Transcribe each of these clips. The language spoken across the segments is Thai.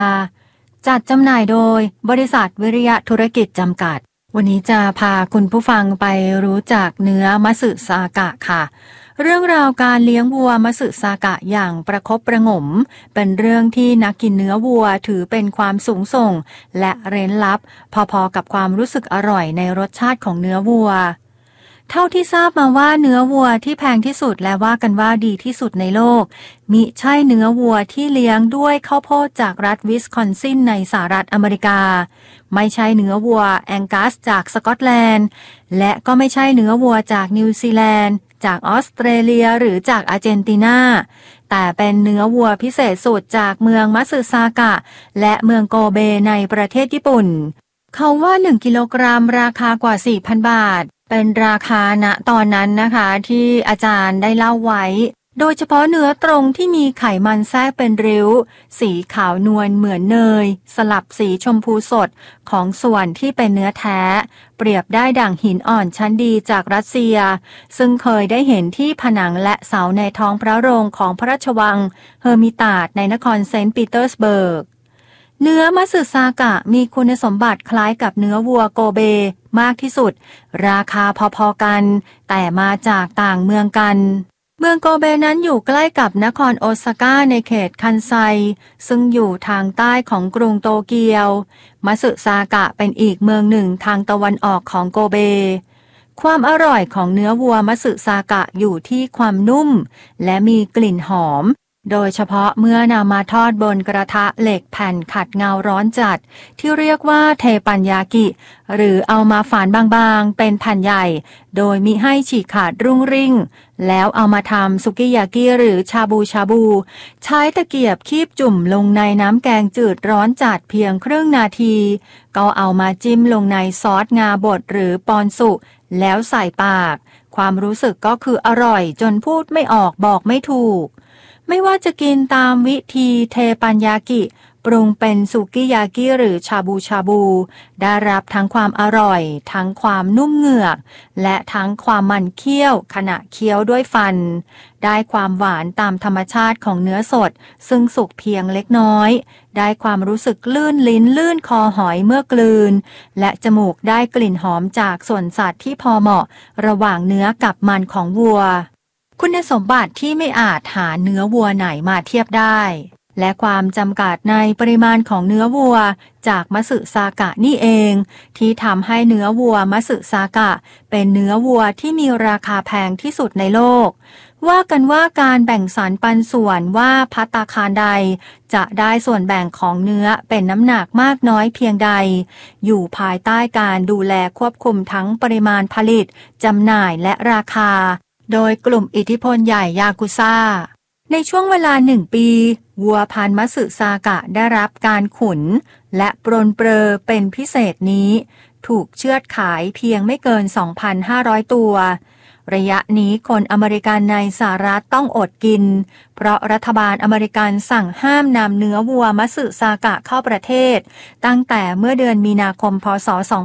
จัดจำหน่ายโดยบริษัทวิริยะธุรกิจจำกัดวันนี้จะพาคุณผู้ฟังไปรู้จักเนื้อมัตสึซากะค่ะเรื่องราวการเลี้ยงวัวมัตสึซากะอย่างประคบประหงมเป็นเรื่องที่นักกินเนื้อวัวถือเป็นความสูงส่งและเร้นลับพอๆกับความรู้สึกอร่อยในรสชาติของเนื้อวัวเท่าที่ทราบมาว่าเนื้อวัวที่แพงที่สุดและว่ากันว่าดีที่สุดในโลกมิใช่เนื้อวัวที่เลี้ยงด้วยข้าวโพดจากรัฐวิสคอนซินในสหรัฐอเมริกาไม่ใช่เนื้อวัวแองกัสจากสกอตแลนด์และก็ไม่ใช่เนื้อวัวจากนิวซีแลนด์จากออสเตรเลียหรือจากอาร์เจนตินาแต่เป็นเนื้อวัวพิเศษสุดจากเมืองมัตสึซากะและเมืองโกเบในประเทศญี่ปุ่นเขาว่า1กิโลกรัมราคากว่า 4,000 บาทเป็นราคาณตอนนั้นนะคะที่อาจารย์ได้เล่าไว้โดยเฉพาะเนื้อตรงที่มีไขมันแทรกเป็นริ้วสีขาวนวลเหมือนเนยสลับสีชมพูสดของส่วนที่เป็นเนื้อแท้เปรียบได้ดั่งหินอ่อนชั้นดีจากรัสเซียซึ่งเคยได้เห็นที่ผนังและเสาในท้องพระโรงของพระราชวังเฮอร์มิตาจในนครเซนต์ปีเตอร์สเบิร์กเนื้อมัตสึซากะมีคุณสมบัติคล้ายกับเนื้อวัวโกเบมากที่สุดราคาพอๆกันแต่มาจากต่างเมืองกันเมืองโกเบนั้นอยู่ใกล้กับนครโอซาก้าในเขตคันไซซึ่งอยู่ทางใต้ของกรุงโตเกียวมัตสึซากะเป็นอีกเมืองหนึ่งทางตะวันออกของโกเบความอร่อยของเนื้อวัวมัตสึซากะอยู่ที่ความนุ่มและมีกลิ่นหอมโดยเฉพาะเมื่อนำมาทอดบนกระทะเหล็กแผ่นขัดเงาร้อนจัดที่เรียกว่าเทปัญญากิหรือเอามาฝานบางๆเป็นแผ่นใหญ่โดยมิให้ฉีกขาดรุ่งริ่งแล้วเอามาทำสุกิยากิหรือชาบูใช้ตะเกียบคีบจุ่มลงในน้ำแกงจืดร้อนจัดเพียงครึ่งนาทีก็เอามาจิ้มลงในซอสงาบดหรือปอนสุแล้วใส่ปากความรู้สึกก็คืออร่อยจนพูดไม่ออกบอกไม่ถูกไม่ว่าจะกินตามวิธีเทปัญญากิปรุงเป็นสุกิยากิหรือชาบูได้รับทั้งความอร่อยทั้งความนุ่มเหงือกและทั้งความมันเคี้ยวขณะเคี้ยวด้วยฟันได้ความหวานตามธรรมชาติของเนื้อสดซึ่งสุกเพียงเล็กน้อยได้ความรู้สึกลื่นลิ้นลื่นคอหอยเมื่อกลืนและจมูกได้กลิ่นหอมจากส่วนสัตว์ที่พอเหมาะระหว่างเนื้อกับมันของวัวคุณสมบัติที่ไม่อาจหาเนื้อวัวไหนมาเทียบได้และความจำกัดในปริมาณของเนื้อวัวจากมัตสึซากะนี่เองที่ทำให้เนื้อวัวมัตสึซากะเป็นเนื้อวัวที่มีราคาแพงที่สุดในโลกว่ากันว่าการแบ่งสรรปันส่วนว่าภัตตาคารใดจะได้ส่วนแบ่งของเนื้อเป็นน้ำหนักมากน้อยเพียงใดอยู่ภายใต้การดูแลควบคุมทั้งปริมาณผลิตจำหน่ายและราคาโดยกลุ่มอิทธิพลใหญ่ยากุซ่าในช่วงเวลา1 ปีวัวพันธุ์มัตสึซากะได้รับการขุนและปรนเปรอเป็นพิเศษนี้ถูกเชือดขายเพียงไม่เกิน 2,500 ตัวระยะนี้คนอเมริกันในสหรัฐต้องอดกินเพราะรัฐบาลอเมริกันสั่งห้ามนำเนื้อวัวมัตสึซากะเข้าประเทศตั้งแต่เมื่อเดือนมีนาคมพ.ศ.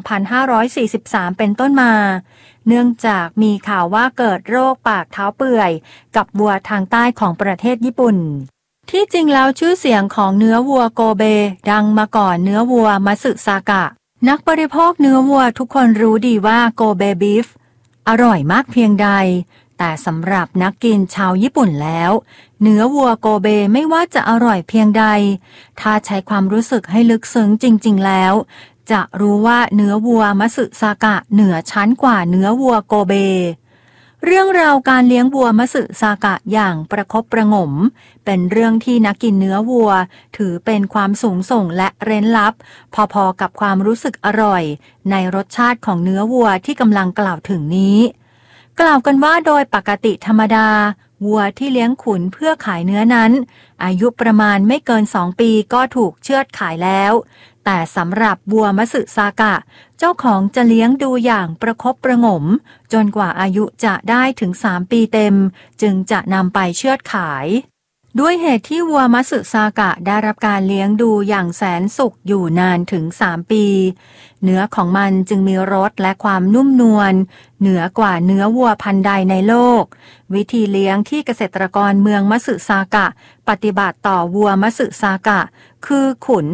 2543 เป็นต้นมาเนื่องจากมีข่าวว่าเกิดโรคปากเท้าเปื่อยกับวัวทางใต้ของประเทศญี่ปุ่นที่จริงแล้วชื่อเสียงของเนื้อวัวโกเบดังมาก่อนเนื้อวัวมัตสึซากะนักบริโภคเนื้อวัวทุกคนรู้ดีว่าโกเบบีฟอร่อยมากเพียงใดแต่สำหรับนักกินชาวญี่ปุ่นแล้วเนื้อวัวโกเบไม่ว่าจะอร่อยเพียงใดถ้าใช้ความรู้สึกให้ลึกซึ้งจริงๆแล้วจะรู้ว่าเนื้อวัวมัตสึซากะเหนือชั้นกว่าเนื้อวัวโกเบเรื่องราวการเลี้ยงวัวมัตสึซากะอย่างประคบประหงมเป็นเรื่องที่นักกินเนื้อวัวถือเป็นความสูงส่งและเร้นลับพอๆกับความรู้สึกอร่อยในรสชาติของเนื้อวัวที่กำลังกล่าวถึงนี้กล่าวกันว่าโดยปกติธรรมดาวัวที่เลี้ยงขุนเพื่อขายเนื้อนั้นอายุประมาณไม่เกิน2 ปีก็ถูกเชือดขายแล้วแต่สำหรับวัวมัตสึซากะเจ้าของจะเลี้ยงดูอย่างประคบประหงมจนกว่าอายุจะได้ถึง3 ปีเต็มจึงจะนำไปเชือดขายด้วยเหตุที่วัวมัตสึซากะได้รับการเลี้ยงดูอย่างแสนสุขอยู่นานถึง3 ปีเนื้อของมันจึงมีรสและความนุ่มนวลเหนือกว่าเนื้อวัวพันธุ์ใดในโลกวิธีเลี้ยงที่เกษตรกรเมืองมัตสึซากะปฏิบัติต่อวัวมัตสึซากะคือขุน